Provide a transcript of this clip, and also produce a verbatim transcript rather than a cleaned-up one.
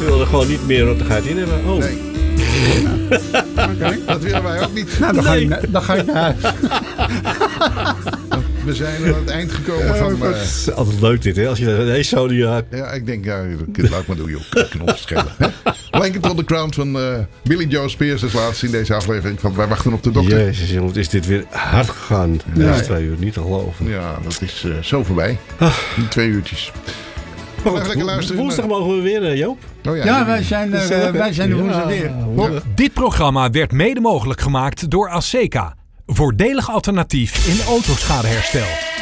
Ze wilden gewoon niet meer rottigheid in hebben. Oh. Nee. Okay. Dat willen wij ook niet. Nou, dan, Nee. ga, ik, dan ga ik naar huis. We zijn aan het eind gekomen van... Uh, Het is altijd leuk dit, hè? Als je deze zo die... Uh, ja, ik denk, ja, laat maar doen, joh. Knop schelen. Blanket on the Ground van uh, Billy Joe Spears als laatste in deze aflevering van Wij wachten op de dokter. Jezus, jongen, is dit weer hard gegaan. Ja. Dat is twee uur, niet te geloven. Ja, dat is uh, zo voorbij. Ah. Die twee uurtjes. Oh, Even lekker luisteren. Woensdag mogen we weer, uh, Joop. Oh, ja, Ja, wij zijn er, uh, wij zijn er woensdag weer. Ja. Dit programma werd mede mogelijk gemaakt door Aseca. Voordelig alternatief in autoschadeherstel.